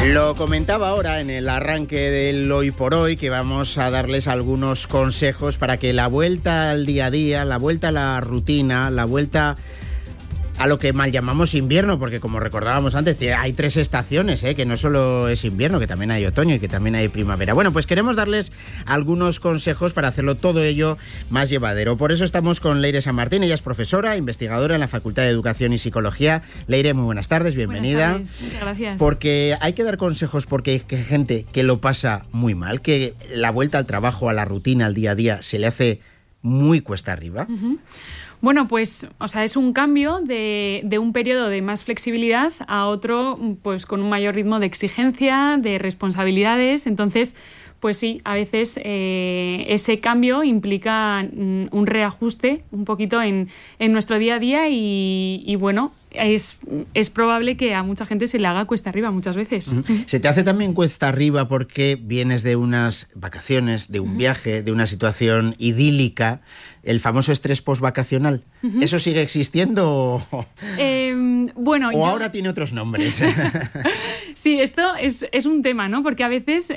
Lo comentaba ahora en el arranque del Hoy por Hoy, que vamos a darles algunos consejos para que la vuelta al día a día, la vuelta a la rutina, la vuelta a lo que mal llamamos invierno, porque como recordábamos antes, hay 3 estaciones, que no solo es invierno, que también hay otoño y que también hay primavera. Bueno, pues queremos darles algunos consejos para hacerlo todo ello más llevadero. Por eso estamos con Leire San Martín. Ella es profesora, investigadora en la Facultad de Educación y Psicología. Leire, muy buenas tardes, bienvenida. Buenas tardes, muchas gracias. Porque hay que dar consejos porque hay gente que lo pasa muy mal, que la vuelta al trabajo, a la rutina, al día a día, se le hace muy cuesta arriba. Uh-huh. Bueno, pues, es un cambio de un periodo de más flexibilidad a otro, pues, con un mayor ritmo de exigencia, de responsabilidades. Entonces, pues sí, a veces ese cambio implica un reajuste un poquito en nuestro día a día y bueno, es probable que a mucha gente se le haga cuesta arriba muchas veces. Uh-huh. ¿Se te hace también cuesta arriba porque vienes de unas vacaciones, de un viaje, de una situación idílica, el famoso estrés postvacacional? Uh-huh. ¿Eso sigue existiendo o ahora tiene otros nombres? Sí, esto es un tema, ¿no? Porque a veces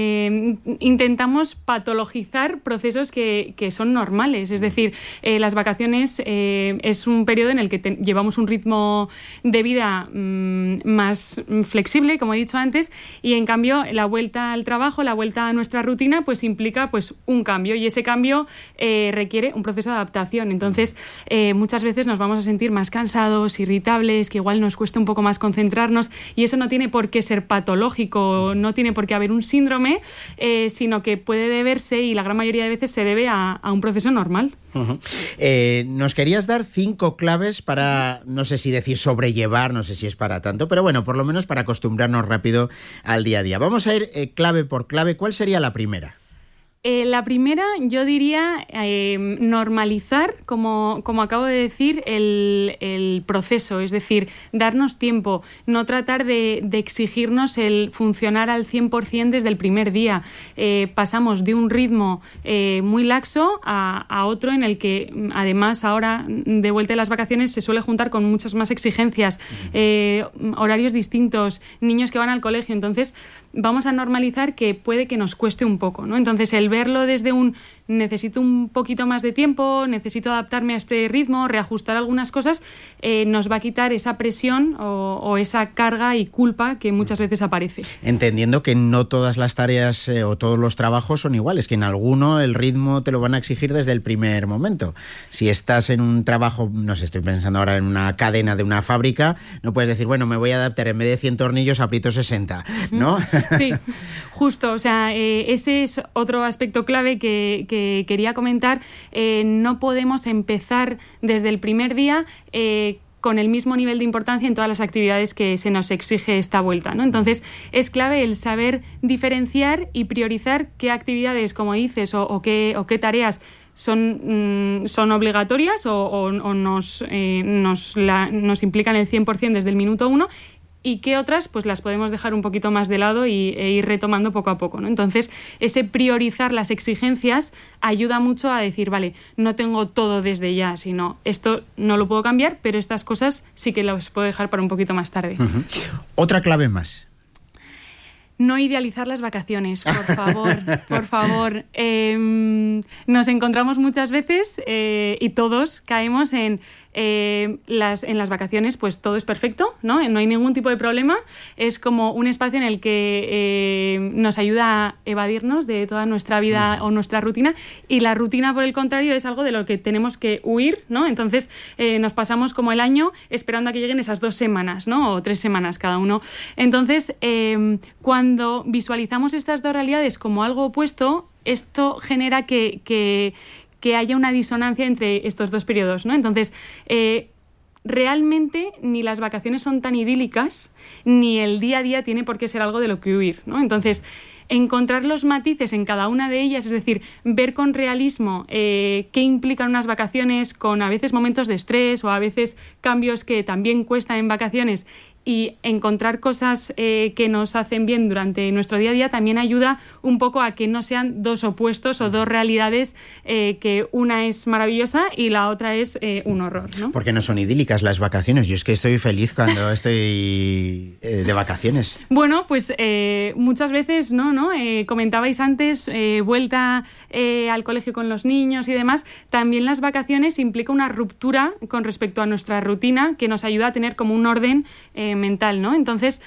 intentamos patologizar procesos que son normales. Es decir, las vacaciones es un periodo en el que llevamos un ritmo de vida más flexible, como he dicho antes, y en cambio la vuelta al trabajo, la vuelta a nuestra rutina, pues implica pues un cambio, y ese cambio requiere un proceso de adaptación. Entonces, muchas veces nos vamos a sentir más cansados, irritables, que igual nos cuesta un poco más concentrarnos, y eso no tiene por qué ser patológico, no tiene por qué haber un síndrome, sino que puede deberse, y la gran mayoría de veces se debe a un proceso normal. Uh-huh. Nos querías dar 5 claves para, no sé si decir sobrellevar, no sé si es para tanto, pero bueno, por lo menos para acostumbrarnos rápido al día a día. Vamos a ir clave por clave. ¿Cuál sería la primera? La primera, yo diría normalizar, como acabo de decir, el proceso, es decir, darnos tiempo, no tratar de exigirnos el funcionar al 100% desde el primer día. Pasamos de un ritmo muy laxo a otro en el que, además, ahora, de vuelta de las vacaciones, se suele juntar con muchas más exigencias, horarios distintos, niños que van al colegio. Entonces, vamos a normalizar que puede que nos cueste un poco, ¿no? Entonces, el verlo desde necesito un poquito más de tiempo, necesito adaptarme a este ritmo, reajustar algunas cosas, nos va a quitar esa presión o esa carga y culpa que muchas veces aparece. Entendiendo que no todas las tareas o todos los trabajos son iguales, que en alguno el ritmo te lo van a exigir desde el primer momento. Si estás en un trabajo, no sé, estoy pensando ahora en una cadena de una fábrica, no puedes decir, bueno, me voy a adaptar, en vez de 100 tornillos aprieto 60, ¿no? Sí, justo, ese es otro aspecto clave que quería comentar. No podemos empezar desde el primer día con el mismo nivel de importancia en todas las actividades que se nos exige esta vuelta, ¿no? Entonces, es clave el saber diferenciar y priorizar qué actividades, como dices, o qué tareas son obligatorias o nos implican el 100% desde el minuto 1, y qué otras pues las podemos dejar un poquito más de lado e ir retomando poco a poco, ¿no? Entonces, ese priorizar las exigencias ayuda mucho a decir, vale, no tengo todo desde ya, sino esto no lo puedo cambiar, pero estas cosas sí que las puedo dejar para un poquito más tarde. Uh-huh. Otra clave más. No idealizar las vacaciones, por favor, por favor. Nos encontramos muchas veces y todos caemos en las vacaciones, pues todo es perfecto, ¿no? No hay ningún tipo de problema. Es como un espacio en el que nos ayuda a evadirnos de toda nuestra vida o nuestra rutina, y la rutina, por el contrario, es algo de lo que tenemos que huir, ¿no? Entonces nos pasamos como el año esperando a que lleguen esas 2 semanas, ¿no? O 3 semanas cada uno. Entonces, cuando visualizamos estas dos realidades como algo opuesto, esto genera que haya una disonancia entre estos dos periodos, ¿no? Entonces, realmente ni las vacaciones son tan idílicas, ni el día a día tiene por qué ser algo de lo que huir, ¿no? Entonces, encontrar los matices en cada una de ellas, es decir, ver con realismo qué implican unas vacaciones, con a veces momentos de estrés o a veces cambios que también cuestan en vacaciones, y encontrar cosas que nos hacen bien durante nuestro día a día también ayuda un poco a que no sean dos opuestos o dos realidades, que una es maravillosa y la otra es un horror, ¿no? Porque no son idílicas las vacaciones. Yo es que estoy feliz cuando estoy de vacaciones. Bueno, pues muchas veces, ¿no? Comentabais antes, vuelta al colegio con los niños y demás. También las vacaciones implica una ruptura con respecto a nuestra rutina que nos ayuda a tener como un orden mental, ¿no? Entonces,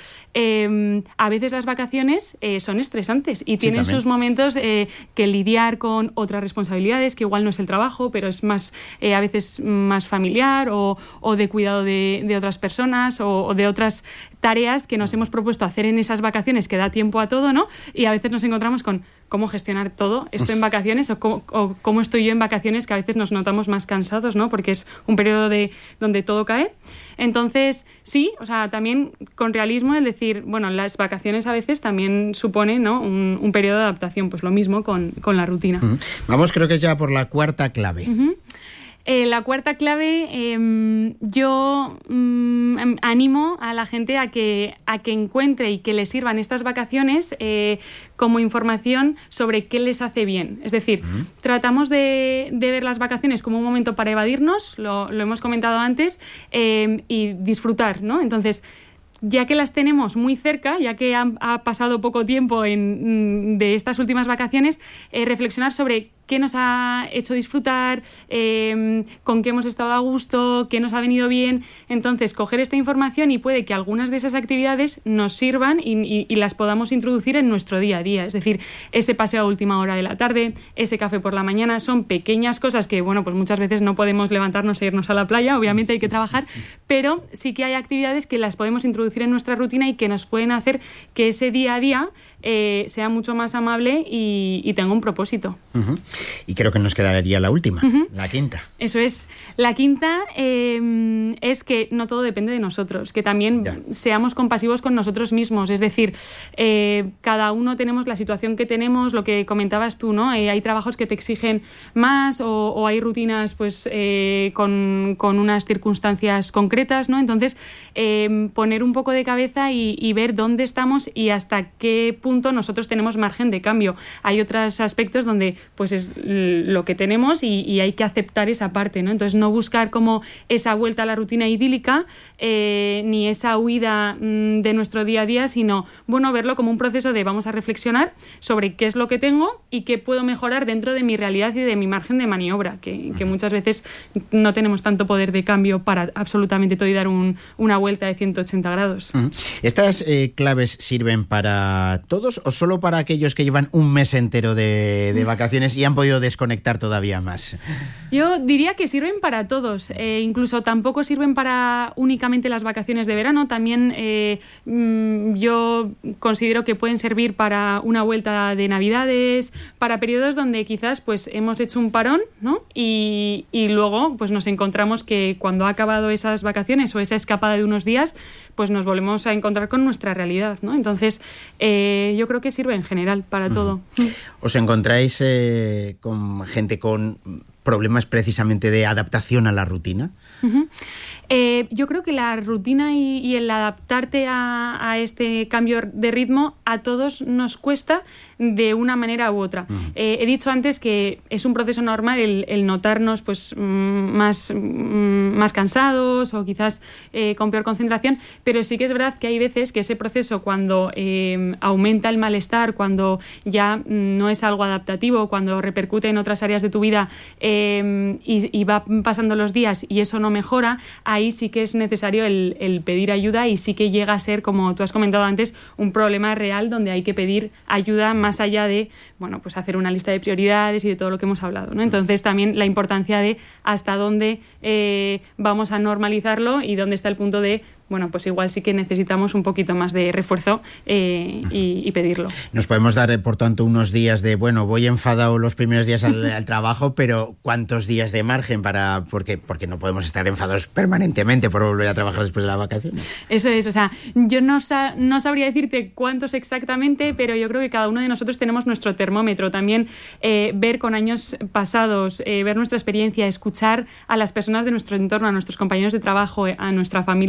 a veces las vacaciones son estresantes y tienen sus momentos que lidiar con otras responsabilidades, que igual no es el trabajo, pero es más a veces más familiar o de cuidado de otras personas o de otras tareas que nos hemos propuesto hacer en esas vacaciones, que da tiempo a todo, ¿no? Y a veces nos encontramos con cómo gestionar todo esto en vacaciones o cómo estoy yo en vacaciones, que a veces nos notamos más cansados, ¿no? Porque es un periodo donde todo cae. Entonces, sí, o sea, también con realismo el decir, bueno, las vacaciones a veces también suponen, ¿no? un periodo de adaptación, pues lo mismo con la rutina. Vamos, creo que ya por la cuarta clave. La cuarta clave, yo animo a la gente a que encuentre y que le sirvan estas vacaciones como información sobre qué les hace bien. Es decir, tratamos de ver las vacaciones como un momento para evadirnos, lo hemos comentado antes, y disfrutar, ¿no? Entonces, ya que las tenemos muy cerca, ya que ha pasado poco tiempo de estas últimas vacaciones, reflexionar sobre qué nos ha hecho disfrutar, con qué hemos estado a gusto, qué nos ha venido bien. Entonces, coger esta información y puede que algunas de esas actividades nos sirvan y las podamos introducir en nuestro día a día. Es decir, ese paseo a última hora de la tarde, ese café por la mañana, son pequeñas cosas que, bueno, pues muchas veces no podemos levantarnos e irnos a la playa, obviamente hay que trabajar, pero sí que hay actividades que las podemos introducir en nuestra rutina y que nos pueden hacer que ese día a día sea mucho más amable y tenga un propósito. Y creo que nos quedaría la última, la quinta. Eso es. La quinta es que no todo depende de nosotros, que también seamos compasivos con nosotros mismos. Es decir, cada uno tenemos la situación que tenemos, lo que comentabas tú, ¿no? Hay trabajos que te exigen más o hay rutinas pues con unas circunstancias concretas, ¿no? Entonces, poner un poco de cabeza y ver dónde estamos y hasta qué punto nosotros tenemos margen de cambio. Hay otros aspectos donde pues es lo que tenemos y hay que aceptar esa parte, ¿no? Entonces, no buscar como esa vuelta a la rutina idílica ni esa huida de nuestro día a día, sino, bueno, verlo como un proceso de vamos a reflexionar sobre qué es lo que tengo y qué puedo mejorar dentro de mi realidad y de mi margen de maniobra, que muchas veces no tenemos tanto poder de cambio para absolutamente todo y dar una vuelta de 180 grados. ¿Estas claves sirven para todos o solo para aquellos que llevan un mes entero de vacaciones y han podido desconectar todavía más? Yo diría que sirven para todos. Incluso tampoco sirven para únicamente las vacaciones de verano. También yo considero que pueden servir para una vuelta de Navidades, para periodos donde quizás pues hemos hecho un parón, ¿no? Y luego pues nos encontramos que cuando ha acabado esas vacaciones o esa escapada de unos días, pues nos volvemos a encontrar con nuestra realidad, ¿no? Entonces, yo creo que sirve en general para todo. ¿Os encontráis con gente con problemas precisamente de adaptación a la rutina? Yo creo que la rutina y el adaptarte a este cambio de ritmo a todos nos cuesta de una manera u otra. He dicho antes que es un proceso normal el notarnos pues más cansados o quizás con peor concentración, pero sí que es verdad que hay veces que ese proceso cuando aumenta el malestar, cuando ya no es algo adaptativo, cuando repercute en otras áreas de tu vida y va pasando los días y eso no mejora, ahí sí que es necesario el pedir ayuda y sí que llega a ser, como tú has comentado antes, un problema real donde hay que pedir ayuda más allá de, bueno, pues hacer una lista de prioridades y de todo lo que hemos hablado, ¿no? Entonces también la importancia de hasta dónde vamos a normalizarlo y dónde está el punto de, bueno, pues igual sí que necesitamos un poquito más de refuerzo y pedirlo. Nos podemos dar, por tanto, unos días de, bueno, voy enfadado los primeros días al trabajo, pero ¿cuántos días de margen porque no podemos estar enfadados permanentemente por volver a trabajar después de las vacaciones? Eso es, o sea, yo no sabría decirte cuántos exactamente, pero yo creo que cada uno de nosotros tenemos nuestro termómetro. También ver con años pasados, ver nuestra experiencia, escuchar a las personas de nuestro entorno, a nuestros compañeros de trabajo, a nuestra familia en casa,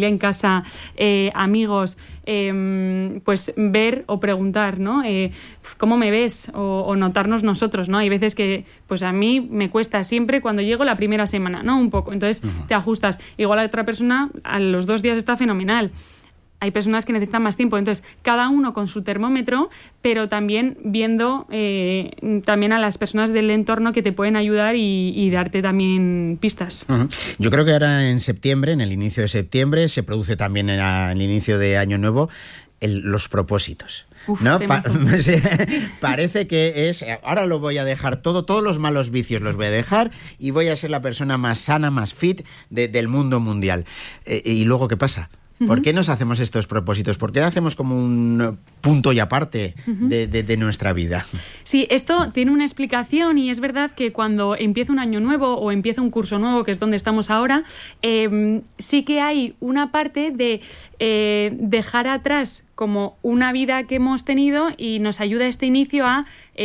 casa, amigos, pues ver o preguntar, ¿no? ¿Cómo me ves? O notarnos nosotros, ¿no? Hay veces que, pues a mí me cuesta siempre cuando llego la primera semana, ¿no? Un poco. Entonces te ajustas. Igual a otra persona a los 2 días está fenomenal. Hay personas que necesitan más tiempo. Entonces, cada uno con su termómetro, pero también viendo también a las personas del entorno que te pueden ayudar y darte también pistas. Uh-huh. Yo creo que ahora en septiembre, en el inicio de septiembre, se produce también en el inicio de Año Nuevo los propósitos. Uf, ¿no? Parece que es, ahora lo voy a dejar todos los malos vicios los voy a dejar y voy a ser la persona más sana, más fit del mundo mundial. ¿Y luego qué pasa? ¿Por qué nos hacemos estos propósitos? ¿Por qué hacemos como un punto y aparte de nuestra vida? Sí, esto tiene una explicación y es verdad que cuando empieza un año nuevo o empieza un curso nuevo, que es donde estamos ahora, sí que hay una parte de dejar atrás como una vida que hemos tenido y nos ayuda este inicio a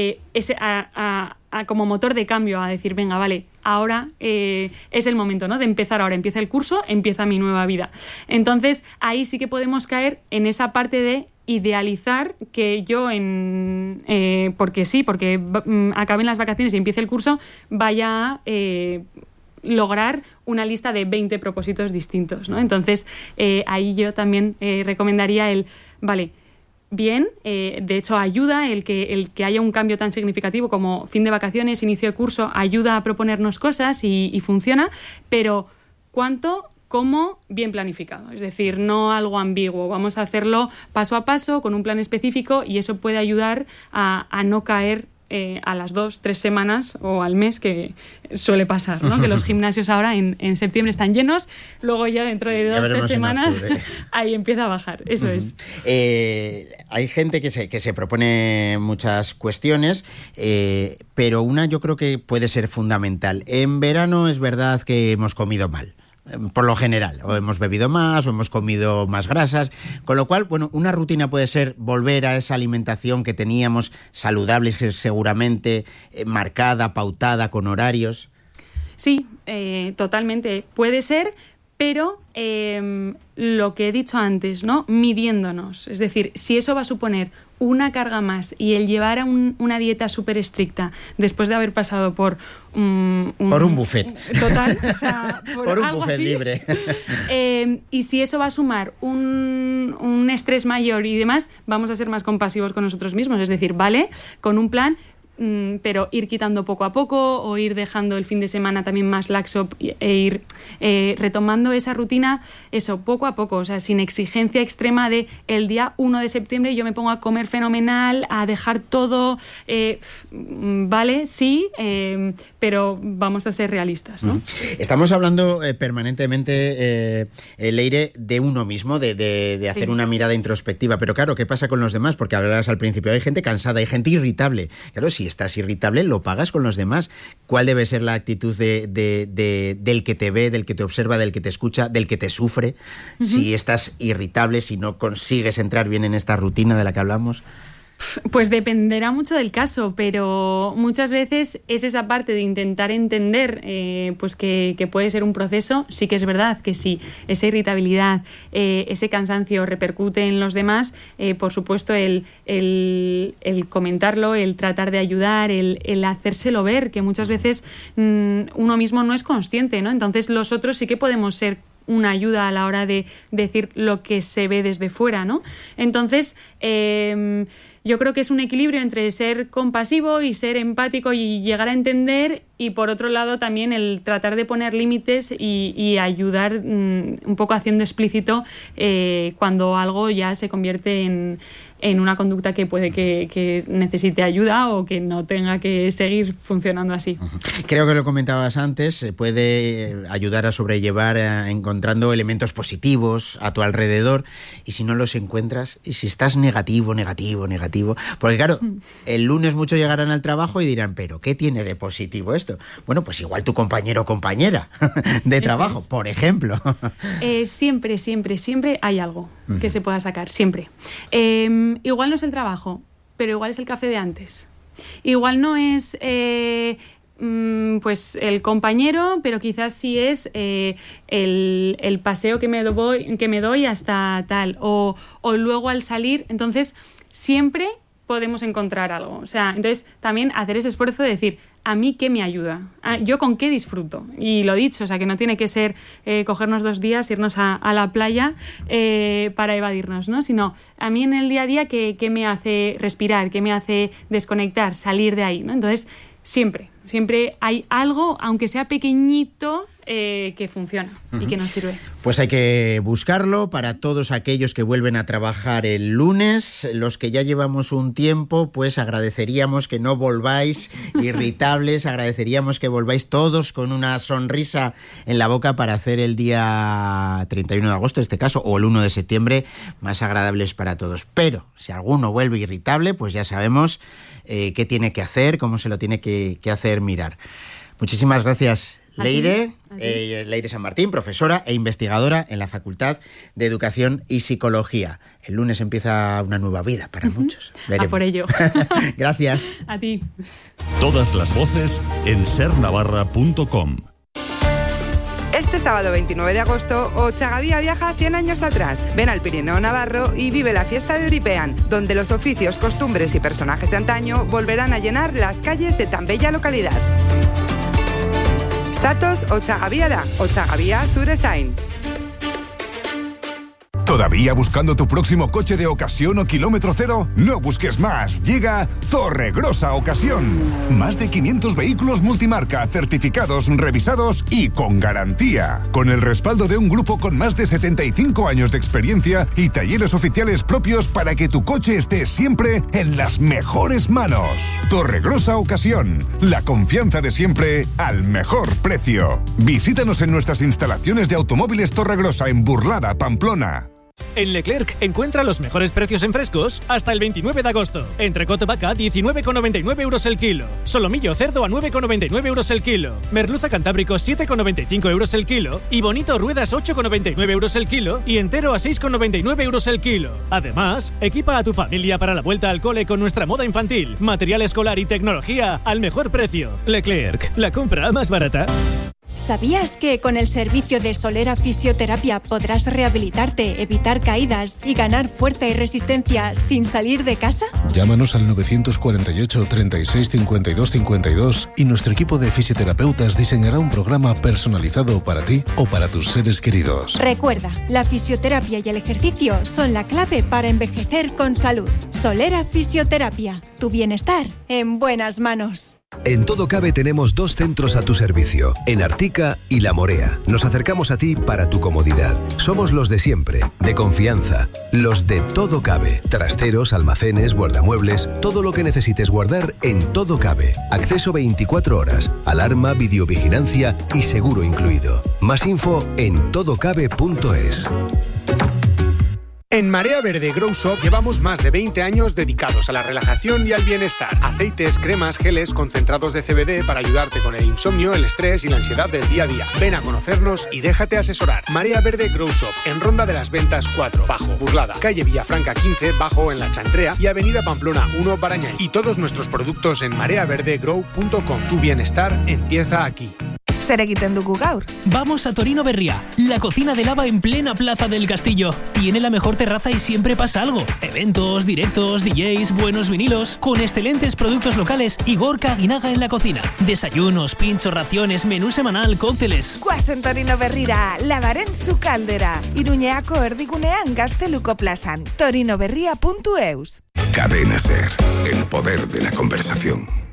como motor de cambio, a decir, venga, vale, ahora es el momento, ¿no? De empezar ahora. Empieza el curso, empieza mi nueva vida. Entonces, ahí sí que podemos caer en esa parte de idealizar que yo porque acaben las vacaciones y empiece el curso, vaya a lograr una lista de 20 propósitos distintos, ¿no? Entonces, ahí yo también recomendaría vale, bien, de hecho ayuda el que haya un cambio tan significativo como fin de vacaciones, inicio de curso, ayuda a proponernos cosas y funciona, pero ¿cuánto? ¿Cómo? Bien planificado, es decir, no algo ambiguo. Vamos a hacerlo paso a paso, con un plan específico, y eso puede ayudar a no caer a las 2-3 semanas o al mes, que suele pasar, ¿no? Que los gimnasios ahora en septiembre están llenos, luego ya dentro de 2-3 semanas ahí empieza a bajar, eso es. Hay gente que se propone muchas cuestiones, pero una yo creo que puede ser fundamental. En verano es verdad que hemos comido mal, por lo general, o hemos bebido más o hemos comido más grasas, con lo cual, bueno, una rutina puede ser volver a esa alimentación que teníamos saludable, seguramente marcada, pautada, con horarios. Sí, totalmente, puede ser, pero lo que he dicho antes, ¿no? Midiéndonos, es decir, si eso va a suponer una carga más y el llevar a una dieta súper estricta después de haber pasado por un buffet. Total, o sea, por un algo buffet así, libre. Y si eso va a sumar un estrés mayor y demás, vamos a ser más compasivos con nosotros mismos. Es decir, vale, con un plan, pero ir quitando poco a poco o ir dejando el fin de semana también más laxo e ir retomando esa rutina, eso, poco a poco, o sea, sin exigencia extrema de el día 1 de septiembre yo me pongo a comer fenomenal, a dejar todo, vale, sí, pero vamos a ser realistas, ¿no? Estamos hablando permanentemente, Leire, de uno mismo, de hacer una mirada introspectiva, pero claro, ¿qué pasa con los demás? Porque hablabas al principio, hay gente cansada, hay gente irritable. Claro, si estás irritable, lo pagas con los demás. ¿Cuál debe ser la actitud del que te ve, del que te observa, del que te escucha, del que te sufre? Si estás irritable, si no consigues entrar bien en esta rutina de la que hablamos. Pues dependerá mucho del caso, pero muchas veces es esa parte de intentar entender pues que puede ser un proceso. Sí que es verdad que si esa irritabilidad, ese cansancio repercute en los demás, por supuesto el comentarlo, el tratar de ayudar, el hacérselo ver, que muchas veces uno mismo no es consciente, ¿no? Entonces los otros sí que podemos ser una ayuda a la hora de decir lo que se ve desde fuera, ¿no? Entonces, yo creo que es un equilibrio entre ser compasivo y ser empático y llegar a entender, y por otro lado también el tratar de poner límites y ayudar un poco haciendo explícito cuando algo ya se convierte en una conducta que puede que necesite ayuda o que no tenga que seguir funcionando así. Creo que lo comentabas antes, se puede ayudar a sobrellevar encontrando elementos positivos a tu alrededor, y si no los encuentras, y si estás negativo, porque claro, el lunes muchos llegarán al trabajo y dirán, pero ¿qué tiene de positivo esto? Bueno, pues igual tu compañero o compañera de trabajo, por ejemplo. Siempre hay algo que se pueda sacar, siempre. Igual no es el trabajo, pero igual es el café de antes. Igual no es pues el compañero, pero quizás sí es el paseo que me doy hasta tal, o luego al salir. Entonces, siempre podemos encontrar algo. O sea, entonces también hacer ese esfuerzo de decir, ¿a mí qué me ayuda? ¿Yo con qué disfruto? Y lo dicho, o sea, que no tiene que ser cogernos 2 días, irnos a la playa para evadirnos, ¿no? Sino a mí en el día a día, ¿qué me hace respirar? ¿Qué me hace desconectar? Salir de ahí, ¿no? Entonces, siempre hay algo, aunque sea pequeñito, que funciona y que nos sirve. Pues hay que buscarlo para todos aquellos que vuelven a trabajar el lunes. Los que ya llevamos un tiempo, pues agradeceríamos que no volváis irritables, agradeceríamos que volváis todos con una sonrisa en la boca para hacer el día 31 de agosto, en este caso, o el 1 de septiembre, más agradables para todos. Pero si alguno vuelve irritable, pues ya sabemos qué tiene que hacer, cómo se lo tiene que hacer mirar. Muchísimas gracias, Leire. Leire San Martín, profesora e investigadora en la Facultad de Educación y Psicología. El lunes empieza una nueva vida para muchos. A por ello. Gracias. A ti. Todas las voces en sernavarra.com. Este sábado 29 de agosto, Ochagavía viaja 100 años atrás. Ven al Pirineo Navarro y vive la fiesta de Euripean, donde los oficios, costumbres y personajes de antaño volverán a llenar las calles de tan bella localidad. Satos Ochagaviara, Ochagavía Suresain. ¿Todavía buscando tu próximo coche de ocasión o kilómetro cero? No busques más. Llega Torregrosa Ocasión. Más de 500 vehículos multimarca, certificados, revisados y con garantía. Con el respaldo de un grupo con más de 75 años de experiencia y talleres oficiales propios para que tu coche esté siempre en las mejores manos. Torregrosa Ocasión. La confianza de siempre al mejor precio. Visítanos en nuestras instalaciones de automóviles Torregrosa en Burlada, Pamplona. En Leclerc encuentra los mejores precios en frescos hasta el 29 de agosto. Entrecot vaca 19,99 euros el kilo. Solomillo cerdo a 9,99 euros el kilo. Merluza cantábrico 7,95 euros el kilo. Y bonito ruedas 8,99 euros el kilo. Y entero a 6,99 euros el kilo. Además, equipa a tu familia para la vuelta al cole con nuestra moda infantil, material escolar y tecnología al mejor precio. Leclerc, la compra más barata. ¿Sabías que con el servicio de Solera Fisioterapia podrás rehabilitarte, evitar caídas y ganar fuerza y resistencia sin salir de casa? Llámanos al 948 36 52 52 y nuestro equipo de fisioterapeutas diseñará un programa personalizado para ti o para tus seres queridos. Recuerda, la fisioterapia y el ejercicio son la clave para envejecer con salud. Solera Fisioterapia, tu bienestar en buenas manos. En Todo Cabe tenemos 2 centros a tu servicio, en Artica y La Morea. Nos acercamos a ti para tu comodidad. Somos los de siempre, de confianza, los de Todo Cabe. Trasteros, almacenes, guardamuebles, todo lo que necesites guardar en Todo Cabe. Acceso 24 horas, alarma, videovigilancia y seguro incluido. Más info en todocabe.es. En Marea Verde Grow Shop llevamos más de 20 años dedicados a la relajación y al bienestar. Aceites, cremas, geles, concentrados de CBD para ayudarte con el insomnio, el estrés y la ansiedad del día a día. Ven a conocernos y déjate asesorar. Marea Verde Grow Shop, en Ronda de las Ventas 4, Bajo, Burlada, calle Villafranca 15, Bajo, en La Chantrea y avenida Pamplona 1, Barañáin. Y todos nuestros productos en mareaverdegrow.com. Tu bienestar empieza aquí. Zer egiten dugu gaur? Vamos a Torino Berría, la cocina de lava en plena Plaza del Castillo. Tiene la mejor terraza y siempre pasa algo. Eventos, directos, DJs, buenos vinilos, con excelentes productos locales y Gorka Aguinaga en la cocina. Desayunos, pinchos, raciones, menú semanal, cócteles. Guazen Torino Berrira, lavaren su caldera. Iruñeako erdigunean Gazteluko plazan. torinoberria.eus. Cadena Ser, el poder de la conversación.